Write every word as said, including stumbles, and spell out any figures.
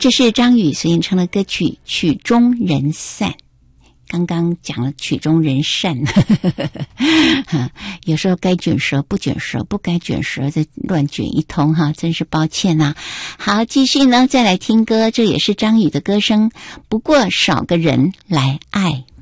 这是张宇所演唱的歌曲《曲终人散》。刚刚讲了曲终人散，有时候该卷舌不卷舌，不该卷舌再乱卷一通哈，真是抱歉呐、啊。好，继续呢，再来听歌，这也是张宇的歌声，不过少个人来爱。